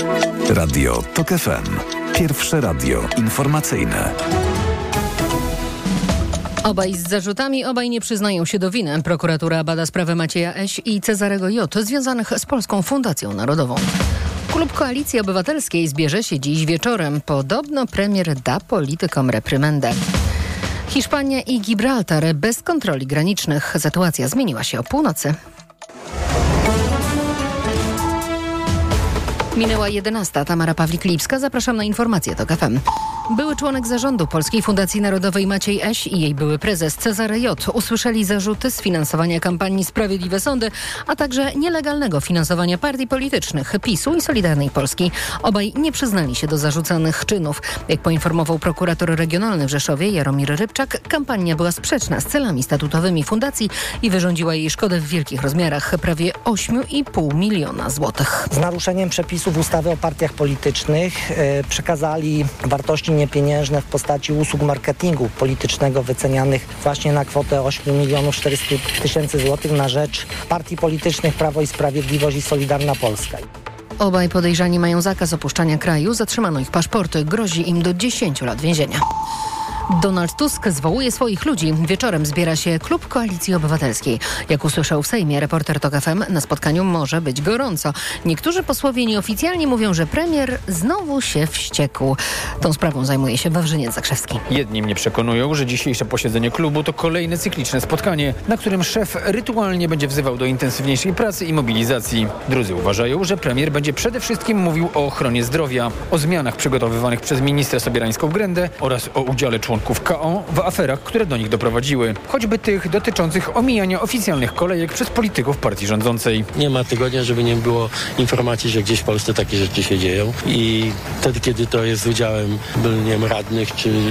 Radio TOK FM. Pierwsze radio informacyjne. Obaj z zarzutami, obaj nie przyznają się do winy. Prokuratura bada sprawę Macieja Eś i Cezarego J. związanych z Polską Fundacją Narodową. Klub Koalicji Obywatelskiej zbierze się dziś wieczorem. Podobno premier da politykom reprymendę. Hiszpania i Gibraltar bez kontroli granicznych. Sytuacja zmieniła się o północy. Minęła 11. Tamara Pawlik-Lipska. Zapraszam na informacje TOK FM. Były członek zarządu Polskiej Fundacji Narodowej Maciej Eś i jej były prezes Cezary J. usłyszeli zarzuty sfinansowania kampanii Sprawiedliwe Sądy, a także nielegalnego finansowania partii politycznych PiS-u i Solidarnej Polski. Obaj nie przyznali się do zarzucanych czynów. Jak poinformował prokurator regionalny w Rzeszowie Jaromir Rybczak, kampania była sprzeczna z celami statutowymi fundacji i wyrządziła jej szkodę w wielkich rozmiarach, prawie 8,5 miliona złotych. Z naruszeniem przepisów ustawy o partiach politycznych przekazali wartości niepieniężne w postaci usług marketingu politycznego wycenianych właśnie na kwotę 8 400 000 złotych na rzecz partii politycznych Prawo i Sprawiedliwość i Solidarna Polska. Obaj podejrzani mają zakaz opuszczania kraju, zatrzymano ich paszporty, grozi im do 10 lat więzienia. Donald Tusk zwołuje swoich ludzi. Wieczorem zbiera się klub Koalicji Obywatelskiej. Jak usłyszał w Sejmie reporter TOK FM, na spotkaniu może być gorąco. Niektórzy posłowie nieoficjalnie mówią, że premier znowu się wściekł. Tą sprawą zajmuje się Wawrzyniec Zakrzewski. Jedni mnie przekonują, że dzisiejsze posiedzenie klubu to kolejne cykliczne spotkanie, na którym szef rytualnie będzie wzywał do intensywniejszej pracy i mobilizacji. Drudzy uważają, że premier będzie przede wszystkim mówił o ochronie zdrowia, o zmianach przygotowywanych przez ministrę Sobierańską-Grędę oraz o udziale członków KO w aferach, które do nich doprowadziły. Choćby tych dotyczących omijania oficjalnych kolejek przez polityków partii rządzącej. Nie ma tygodnia, żeby nie było informacji, że gdzieś w Polsce takie rzeczy się dzieją i wtedy, kiedy to jest z udziałem, nie wiem, radnych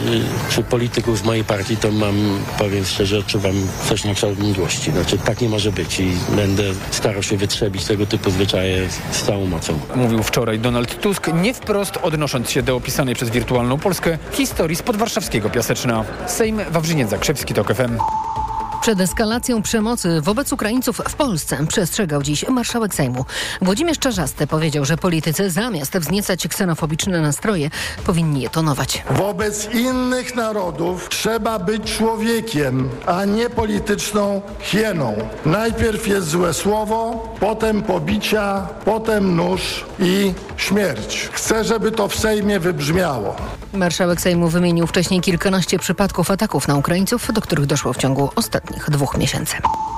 czy polityków z mojej partii, to powiem szczerze, odczuwam coś na kształt mdłości. Znaczy tak nie może być i będę starał się wytrzebić tego typu zwyczaje z całą mocą. Mówił wczoraj Donald Tusk, nie wprost odnosząc się do opisanej przez wirtualną Polskę historii z podwarszawskiego Piaseczna. Sejm, Wawrzyniec Zakrzewski, TOK FM. Przed eskalacją przemocy wobec Ukraińców w Polsce przestrzegał dziś marszałek Sejmu. Włodzimierz Czarzasty powiedział, że politycy zamiast wzniecać ksenofobiczne nastroje, powinni je tonować. Wobec innych narodów trzeba być człowiekiem, a nie polityczną hieną. Najpierw jest złe słowo, potem pobicia, potem nóż i śmierć. Chcę, żeby to w Sejmie wybrzmiało. Marszałek Sejmu wymienił wcześniej kilkanaście przypadków ataków na Ukraińców, do których doszło w ciągu ostatnich 2 miesięcy.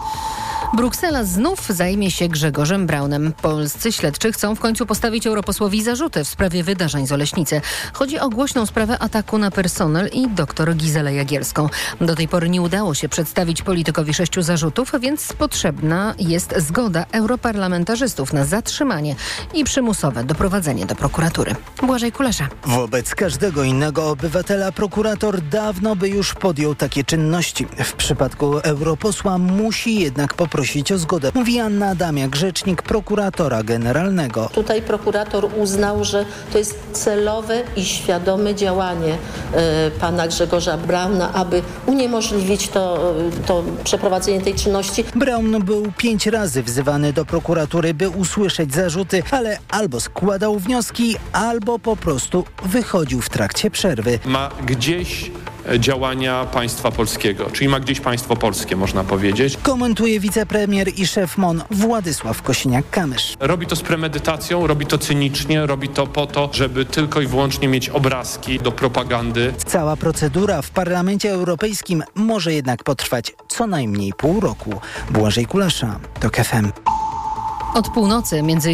Bruksela znów zajmie się Grzegorzem Braunem. Polscy śledczy chcą w końcu postawić europosłowi zarzuty w sprawie wydarzeń z Oleśnicy. Chodzi o głośną sprawę ataku na personel i dr Gizelę Jagielską. Do tej pory nie udało się przedstawić politykowi 6 zarzutów, więc potrzebna jest zgoda europarlamentarzystów na zatrzymanie i przymusowe doprowadzenie do prokuratury. Błażej Kulesza. Wobec każdego innego obywatela prokurator dawno by już podjął takie czynności. W przypadku europosła musi jednak poprosić o zgodę, mówi Anna Adamiak, rzecznik prokuratora generalnego. Tutaj prokurator uznał, że to jest celowe i świadome działanie pana Grzegorza Brauna, aby uniemożliwić to przeprowadzenie tej czynności. Braun był 5 razy wzywany do prokuratury, by usłyszeć zarzuty, ale albo składał wnioski, albo po prostu wychodził w trakcie przerwy. Ma gdzieś działania państwa polskiego, czyli ma gdzieś państwo polskie, można powiedzieć. Komentuje wicepremier i szef MON Władysław Kosiniak-Kamysz. Robi to z premedytacją, robi to cynicznie, robi to po to, żeby tylko i wyłącznie mieć obrazki do propagandy. Cała procedura w Parlamencie Europejskim może jednak potrwać co najmniej pół roku. Błażej Kulesza, TOK FM. Od północy między